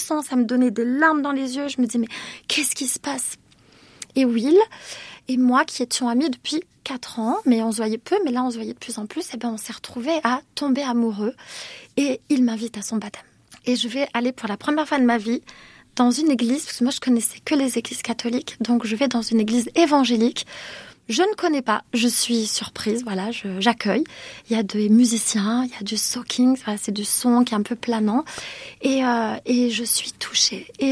sang, ça me donnait des larmes dans les yeux. Je me disais, mais qu'est-ce qui se passe? Et Will et moi, qui étions amis depuis 4 ans, mais on se voyait peu, mais là on se voyait de plus en plus, et ben on s'est retrouvés à tomber amoureux. Et il m'invite à son baptême. Et je vais aller pour la première fois de ma vie dans une église, parce que moi je connaissais que les églises catholiques, donc je vais dans une église évangélique. Je ne connais pas, je suis surprise, voilà, j'accueille. Il y a des musiciens, il y a du soaking, c'est du son qui est un peu planant. Et je suis touchée, et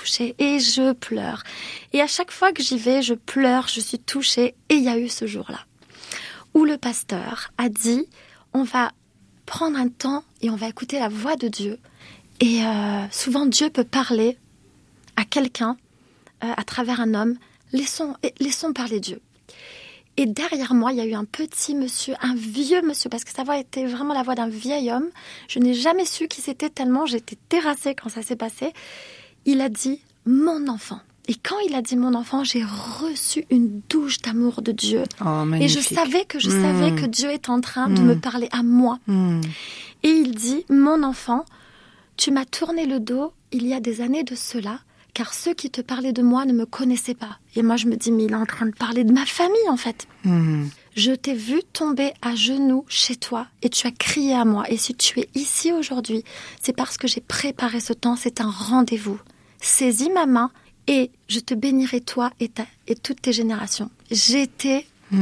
je pleure. Et à chaque fois que j'y vais, je pleure, je suis touchée. Et il y a eu ce jour-là où le pasteur a dit, on va prendre un temps et on va écouter la voix de Dieu. Et souvent Dieu peut parler à quelqu'un à travers un homme. Laissons parler Dieu. Et derrière moi, il y a eu un petit monsieur, un vieux monsieur, parce que sa voix était vraiment la voix d'un vieil homme. Je n'ai jamais su qui c'était tellement j'étais terrassée quand ça s'est passé. Il a dit « mon enfant ». Et quand il a dit « mon enfant », j'ai reçu une douche d'amour de Dieu. Oh, et je savais que Dieu était en train de me parler à moi. Et il dit « mon enfant, tu m'as tourné le dos il y a des années de cela. » Car ceux qui te parlaient de moi ne me connaissaient pas. Et moi, je me dis, mais il est en train de parler de ma famille, en fait. Je t'ai vu tomber à genoux chez toi et tu as crié à moi. Et si tu es ici aujourd'hui, c'est parce que j'ai préparé ce temps. C'est un rendez-vous. Saisis ma main et je te bénirai toi et toutes tes générations. J'étais...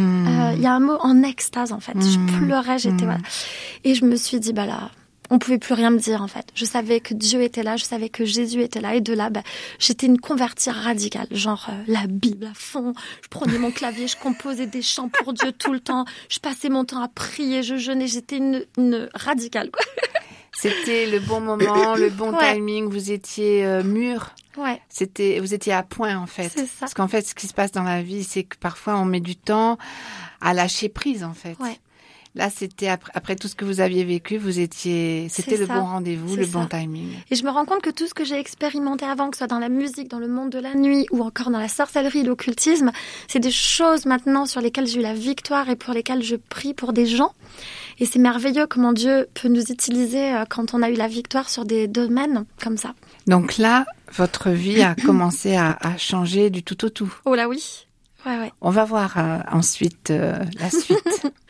Il y a un mot en extase, en fait. Je pleurais, voilà. Et je me suis dit, bah là... On pouvait plus rien me dire, en fait. Je savais que Dieu était là, je savais que Jésus était là. Et de là, j'étais une convertie radicale. Genre, la Bible à fond. Je prenais mon clavier, je composais des chants pour Dieu tout le temps. Je passais mon temps à prier, je jeûnais. J'étais une radicale, quoi. C'était le bon moment, le bon timing. Vous étiez mûre. Ouais. Vous étiez à point, en fait. C'est ça. Parce qu'en fait, ce qui se passe dans la vie, c'est que parfois, on met du temps à lâcher prise, en fait. Ouais. Là, c'était après tout ce que vous aviez vécu, c'était le bon rendez-vous, le bon timing. Et je me rends compte que tout ce que j'ai expérimenté avant, que ce soit dans la musique, dans le monde de la nuit ou encore dans la sorcellerie, l'occultisme, c'est des choses maintenant sur lesquelles j'ai eu la victoire et pour lesquelles je prie pour des gens. Et c'est merveilleux comment Dieu peut nous utiliser quand on a eu la victoire sur des domaines comme ça. Donc là, votre vie a commencé à changer du tout au tout. Oh là oui. Ouais. On va voir ensuite la suite.